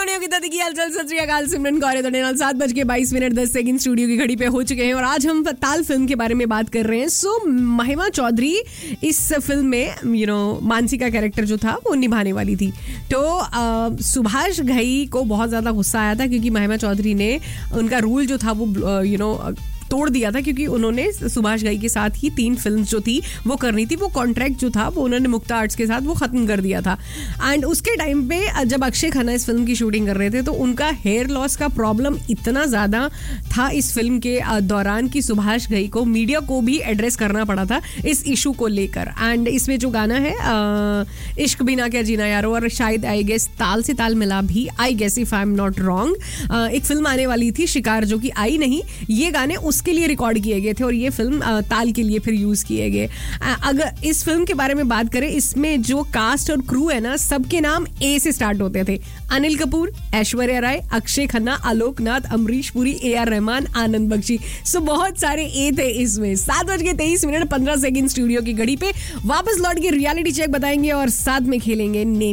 सोनिया की दादी की हालचाल सत श्री अकाल सिमरन कौर है 7:22 स्टूडियो की घड़ी पे हो चुके हैं और आज हम ताल फिल्म के बारे में बात कर रहे हैं। सो महिमा चौधरी इस फिल्म में मानसी का कैरेक्टर जो था वो निभाने वाली थी। तो सुभाष घई को बहुत ज्यादा गुस्सा आया था क्योंकि महिमा चौधरी ने उनका रूल जो था वो तोड़ दिया था, क्योंकि उन्होंने सुभाष घई के साथ ही 3 फिल्म्स जो थी वो करनी थी। वो कॉन्ट्रैक्ट जो था वो उन्होंने मुक्ता आर्ट्स के साथ वो खत्म कर दिया था। एंड उसके टाइम पे जब अक्षय खन्ना इस फिल्म की शूटिंग कर रहे थे तो उनका हेयर लॉस का प्रॉब्लम इतना ज्यादा था इस फिल्म के दौरान कि सुभाष घई को मीडिया को भी एड्रेस करना पड़ा था इस इशू को लेकर। एंड इसमें जो गाना है इश्क बिना क्या जीना यारो, और शायद आई गेस ताल से ताल मिला भी, I guess if I am not wrong, एक फिल्म आने वाली थी शिकार जो कि आई नहीं। ये गाने उसके लिए रिकॉर्ड किए गए थे और ये फिल्म ताल के लिए फिर यूज किए गए। अगर इस फिल्म के बारे में बात करें, इसमें जो कास्ट और क्रू है ना, सबके नाम ए से स्टार्ट होते थे। अनिल कपूर, ऐश्वर्या राय, अक्षय खन्ना, आलोक नाथ, अमरीश पुरी, AR रहमान, आनंद बख्शी। सो बहुत सारे ए थे इसमें। 7:23 स्टूडियो की घड़ी पे वापस लौट के रियलिटी चेक बताएंगे और साथ में खेलेंगे नेम